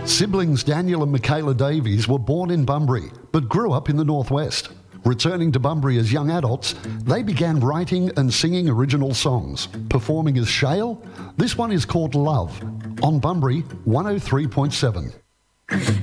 Siblings Daniel and Michaela Davies were born in Bunbury, but grew up in the northwest. Returning to Bunbury as young adults, they began writing and singing original songs. Performing as Shale, this one is called Love, on Bunbury 103.7.